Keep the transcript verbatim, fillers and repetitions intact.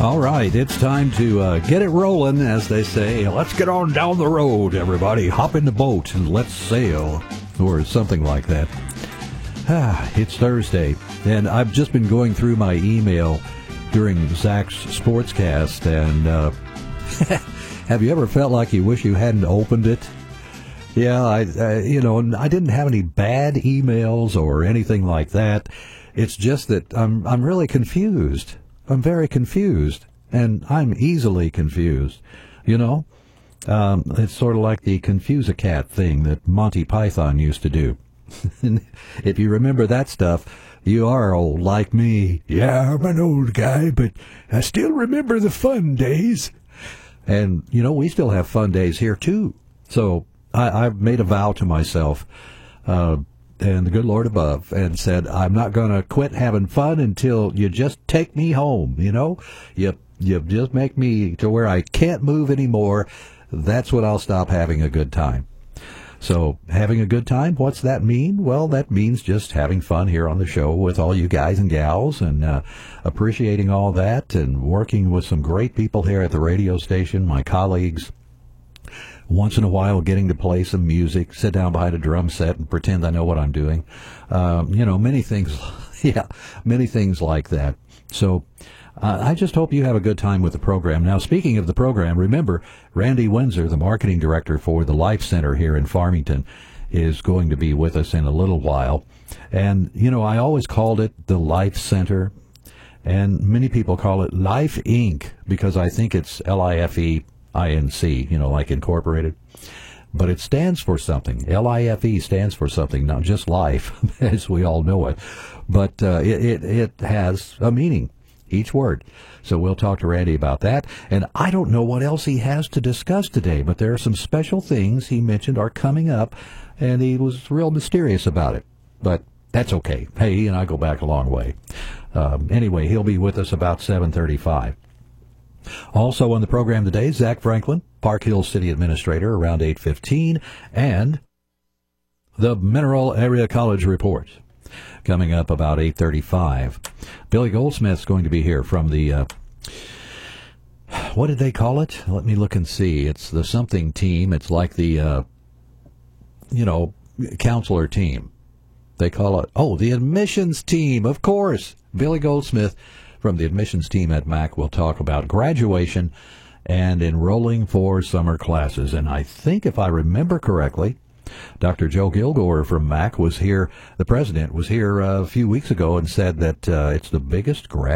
All right, it's time to uh, get it rolling, as they say. Let's get on down the road, everybody. Hop in the boat and let's sail, or something like that. Ah, it's Thursday, and I've just been going through my email during Zach's Sportscast, and uh, have you ever felt like you wish you hadn't opened it? Yeah, I, uh, you know, I didn't have any bad emails or anything like that. It's just that I'm I'm really confused. I'm very confused, and I'm easily confused, you know? Um, it's sort of like the Confuse-A-Cat thing that Monty Python used to do. If you remember that stuff, you are old like me. Yeah, I'm an old guy, but I still remember the fun days. And, you know, we still have fun days here, too. So I, I've made a vow to myself, uh, and the good Lord above, and said, I'm not going to quit having fun until you just take me home, you know? You, you just make me to where I can't move anymore. That's when I'll stop having a good time. So having a good time, what's that mean? Well, that means just having fun here on the show with all you guys and gals, and uh, appreciating all that, and working with some great people here at the radio station, my colleagues. Once in a while getting to play some music, sit down behind a drum set and pretend I know what I'm doing. Um, you know, many things, yeah, many things like that. So uh, I just hope you have a good time with the program. Now, speaking of the program, remember, Randy Windsor, the marketing director for the Life Center here in Farmington, is going to be with us in a little while. And, you know, I always called it the Life Center, and many people call it Life Incorporated because I think it's L I F E I N C, you know, like incorporated. But it stands for something. L I F E stands for something, not just life, as we all know it. But uh, it, it, it has a meaning, each word. So we'll talk to Randy about that. And I don't know what else he has to discuss today, but there are some special things he mentioned are coming up, and he was real mysterious about it. But that's okay. Hey, he and I go back a long way. Um, anyway, he'll be with us about seven thirty-five. Also on the program today, Zach Franklin, Park Hill City Administrator, around eight fifteen, and the Mineral Area College Report, coming up about eight thirty-five. Billy Goldsmith's going to be here from the, uh, what did they call it? Let me look and see. It's the something team. It's like the, uh, you know, counselor team. They call it, oh, the admissions team, of course. Billy Goldsmith from the admissions team at M A C will talk about graduation and enrolling for summer classes. And I think, if I remember correctly, Doctor Joe Gilgore from M A C was here, the president was here uh, a few weeks ago, and said that uh, it's the biggest grad